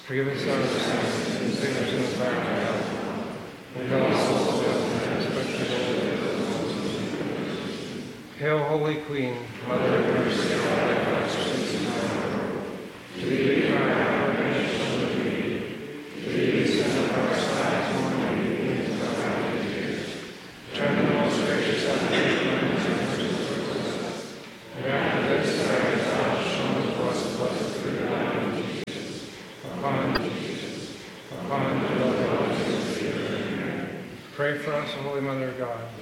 Forgive us our sins, and save us from the fire of hell. Lead all souls to heaven, especially those. Hail, Holy Queen, Mother of Mercy, and all thy blessings in heaven. To thee we cry, our redemption of thee. To thee we send up our sighs, mourning and weeping into thy valley of tears. Turn to the most gracious advocate, and after this, thou hast shown to us the blessed fruit of thy womb, Jesus. Upon Jesus, upon the Lord, pray for us, O Holy Mother of God.